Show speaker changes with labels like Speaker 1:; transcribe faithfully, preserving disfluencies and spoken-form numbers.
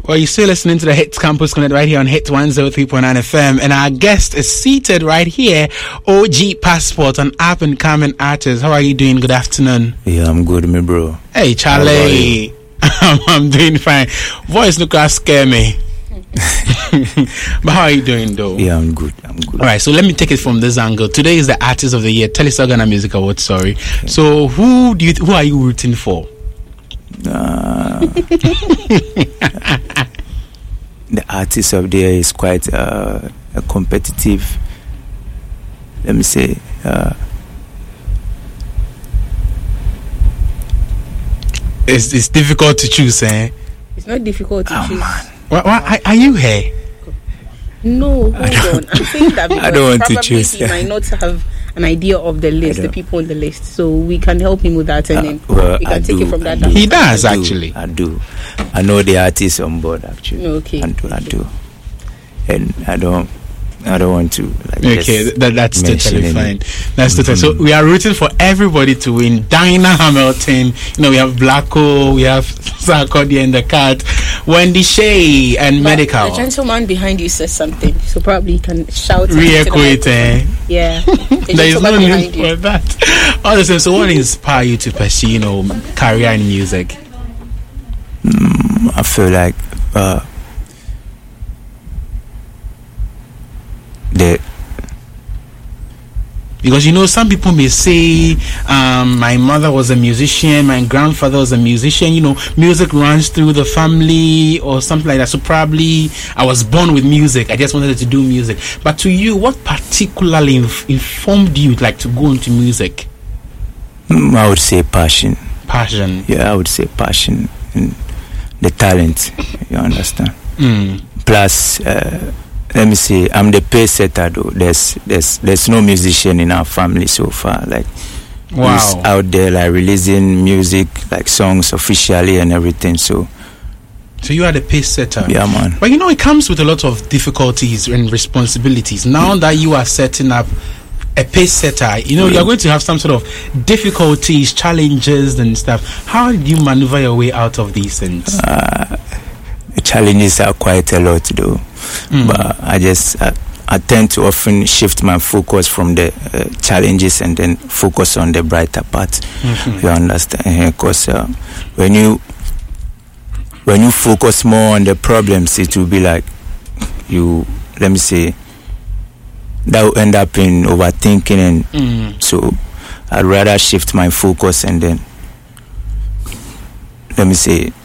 Speaker 1: Well, you're still listening to the Hits Campus Connect right here on Hits one oh three point nine F M, and our guest is seated right here, O G Passport, an up-and-coming artist. How are you doing? Good afternoon.
Speaker 2: Yeah, I'm good, me bro.
Speaker 1: Hey, Charlie. I'm doing fine. Voice look at scare me. But how are you doing, though?
Speaker 2: Yeah, I'm good. I'm good.
Speaker 1: All right, so let me take it from this angle. Today is the Artist of the Year, Telstar Ghana Music Awards. Sorry. Okay. So, who do you? Who are you rooting for?
Speaker 2: Uh, the Artist of the Year is quite uh, a competitive. Let me say. Uh,
Speaker 1: it's it's difficult to choose, eh?
Speaker 3: It's not difficult to
Speaker 2: oh,
Speaker 3: choose.
Speaker 2: Man.
Speaker 1: Why, why, are you here?
Speaker 3: No, hold on. I'm saying that because
Speaker 2: I don't want
Speaker 3: probably
Speaker 2: to choose.
Speaker 3: he might not have an idea of the list, the people on the list. So we can help him with that, and
Speaker 2: uh,
Speaker 3: then
Speaker 2: well,
Speaker 3: we can
Speaker 2: I
Speaker 3: take
Speaker 2: do,
Speaker 3: it from that.
Speaker 2: do.
Speaker 1: He does,
Speaker 2: I do,
Speaker 1: actually.
Speaker 2: I do. I know the artist on board, actually.
Speaker 3: Okay.
Speaker 2: I do.
Speaker 3: Okay.
Speaker 2: I do. And I don't. I don't want to. Like,
Speaker 1: okay, that, that's totally fine.
Speaker 2: It.
Speaker 1: That's totally. So we are rooting for everybody to win. Dinah Hamilton. You know, we have Blacko, we have Sarkodie and the Cat, Wendy Shea, and
Speaker 3: But
Speaker 1: Medical.
Speaker 3: the gentleman behind you says something, so probably you can shout.
Speaker 1: Re-echo it, eh?
Speaker 3: Yeah. The
Speaker 1: There is no
Speaker 3: gentleman
Speaker 1: need
Speaker 3: behind you.
Speaker 1: for that. Honestly, so what inspired you to pursue, you know, career in music?
Speaker 2: Mm, I feel like uh, the.
Speaker 1: Because, you know, some people may say, um, my mother was a musician, my grandfather was a musician, you know, music runs through the family or something like that. So probably I was born with music. I just wanted to do music. But to you, what particularly inf- informed you like to go into music?
Speaker 2: Mm, I would say passion.
Speaker 1: Passion.
Speaker 2: Yeah, I would say passion and the talent. You understand?
Speaker 1: Mm.
Speaker 2: Plus, uh, let me see. I'm the pace setter though. There's there's there's no musician in our family so far. Like,
Speaker 1: wow,
Speaker 2: who's out there like releasing music, like songs officially and everything. So,
Speaker 1: so you are the pace setter.
Speaker 2: Yeah, man.
Speaker 1: But you know, it comes with a lot of difficulties and responsibilities. Now that you are setting up a pace setter, you know, you're going to have some sort of difficulties, challenges, and stuff. How did you maneuver your way out of these things?
Speaker 2: Uh, the challenges are quite a lot though. Mm. But I just I, I tend to often shift my focus from the uh, challenges and then focus on the brighter part. Mm-hmm. You understand? Because uh, when you when you focus more on the problems, it will be like you let me say that will end up in overthinking, and mm. so I'd rather shift my focus and then let me say